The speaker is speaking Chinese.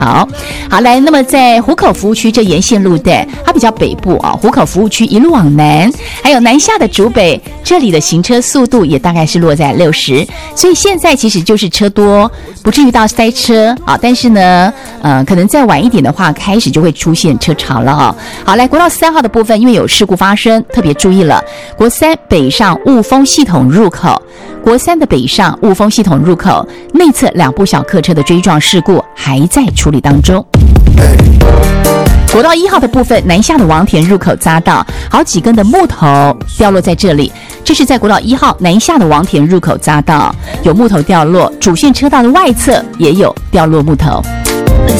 好来，那么在湖口服务区这沿线路段，它比较北部啊，湖口服务区一路往南，还有南下的竹北，这里的行车速度也大概是落在60，所以现在其实就是车多，不至于到塞车啊，但是呢，可能再晚一点的话，开始就会出现车潮了哈。好，来国道3号的部分，因为有事故发生，特别注意了，国3北上雾峰系统入口。国3的北上雾峰系统入口内侧2部小客车的追撞事故还在处理当中。国道1号的部分，南下的王田入口匝道，好几根的木头掉落在这里。这是在国道1号南下的王田入口匝道，有木头掉落，主线车道的外侧也有掉落木头。